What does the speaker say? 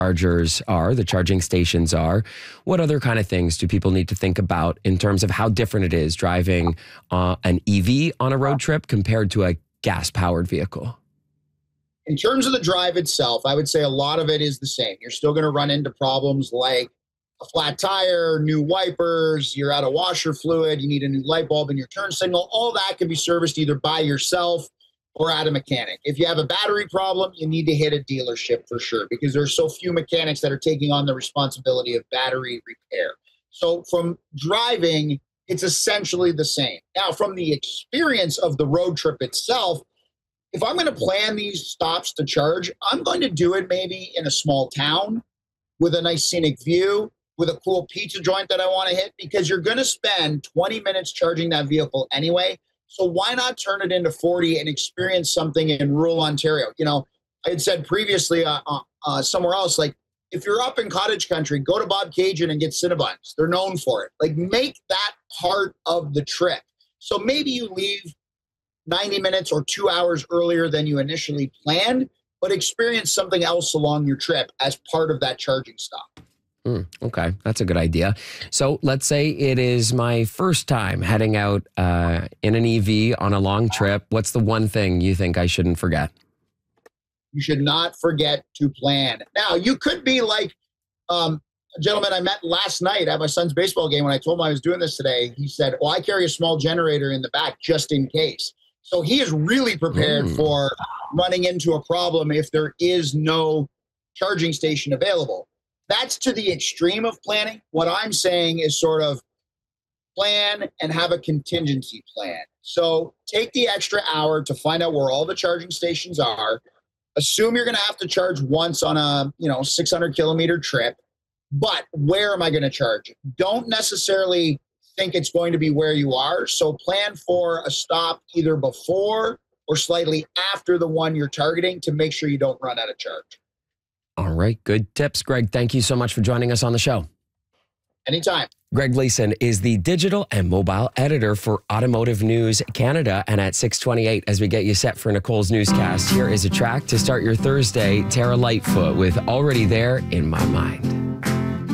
chargers are, the charging stations are, what other kind of things do people need to think about in terms of how different it is driving an EV on a road trip compared to a gas-powered vehicle? In terms of the drive itself, I would say a lot of it is the same. You're still going to run into problems like a flat tire, new wipers, you're out of washer fluid, you need a new light bulb in your turn signal. All that can be serviced either by yourself or at a mechanic. If you have a battery problem, you need to hit a dealership for sure, because there's so few mechanics that are taking on the responsibility of battery repair. So from driving, it's essentially the same. Now, from the experience of the road trip itself, if I'm going to plan these stops to charge, I'm going to do it maybe in a small town with a nice scenic view, with a cool pizza joint that I want to hit, because you're going to spend 20 minutes charging that vehicle anyway. So why not turn it into 40 and experience something in rural Ontario? You know, I had said previously somewhere else, like, if you're up in cottage country, go to Bob Cajun and get Cinnabons. They're known for it. Like, make that part of the trip. So maybe you leave 90 minutes or 2 hours earlier than you initially planned, but experience something else along your trip as part of that charging stop. Okay, that's a good idea. So let's say it is my first time heading out in an EV on a long trip. What's the one thing you think I shouldn't forget? You should not forget to plan. Now, you could be like a gentleman I met last night at my son's baseball game. When I told him I was doing this today, he said, well, I carry a small generator in the back just in case. So he is really prepared for running into a problem if there is no charging station available. That's to the extreme of planning. What I'm saying is sort of plan and have a contingency plan. So take the extra hour to find out where all the charging stations are. Assume you're going to have to charge once on a 600 kilometer trip, but where am I going to charge? Don't necessarily think it's going to be where you are. So plan for a stop either before or slightly after the one you're targeting to make sure you don't run out of charge. All right. Good tips, Greg. Thank you so much for joining us on the show. Anytime. Greg Gleason is the digital and mobile editor for Automotive News Canada. And at 6:28, as we get you set for Nicole's newscast, here is a track to start your Thursday, Tara Lightfoot with Already There in My Mind.